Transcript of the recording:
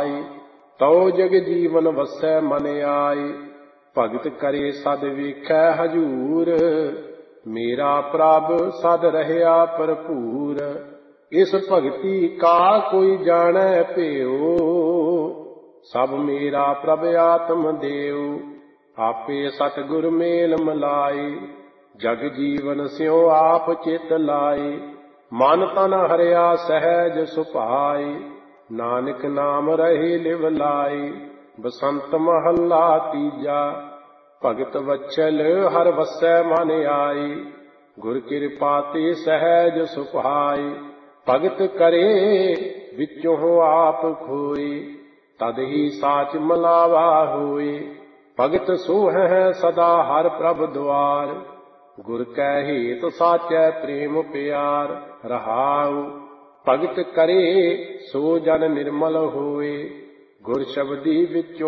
ਸਹਾਈ। ਤਉ ਜਗ ਜੀਵਨ ਵਸੈ ਮਨ ਆਏ, ਭਗਤ ਕਰੇ ਸਦ ਵੇਖੈ ਹਜੂਰ। ਮੇਰਾ ਪ੍ਰਭ ਸਦ ਰਹਿਆ ਭਰਪੂਰ। ਇਸ ਭਗਤੀ ਕਾ ਕੋਈ ਜਾਣੈ ਭਿਓ, ਸਭ ਮੇਰਾ ਪ੍ਰਭ ਆਤਮ ਦੇਉ। ਆਪੇ ਸਤਿਗੁਰ ਮੇਲ ਮਿਲਾਏ, ਜਗ ਜੀਵਨ ਸਿਉ ਆਪ ਚਿਤ ਲਾਏ। ਮਨ ਤਨ ਹਰਿਆ ਸਹਿਜ ਸੁਭਾਏ, ਨਾਨਕ ਨਾਮ ਰਹੇ ਲਿਵ ਲਾਏ। ਬਸੰਤ ਮਹੱਲਾ ਤੀਜਾ। ਭਗਤ ਵਛਲ ਹਰ ਵਸੈ ਮਨ ਆਏ, ਗੁਰ ਕਿਰਪਾ ਤੇ ਸਹਿਜ ਸੁਭਾਏ। ਭਗਤ ਕਰੇ ਵਿੱਚੋਂ ਆਪ ਖੋਏ, ਤਦ ਹੀ ਸਾਚ ਮਲਾਵਾ ਹੋਏ। ਭਗਤ ਸੋਹੈ ਸਦਾ ਹਰ ਪ੍ਰਭ ਦੁਆਰ, ਗੁਰ ਕੈ ਹੇਤ ਸਾਚੈ ਪ੍ਰੇਮ ਪਿਆਰ। ਰਹਾਉ ਭਗਤ ਕਰੇ ਸੋ ਜਨ ਨਿਰਮਲ ਹੋਏ, ਗੁਰ ਸ਼ਬਦੀ ਵਿੱਚੋਂ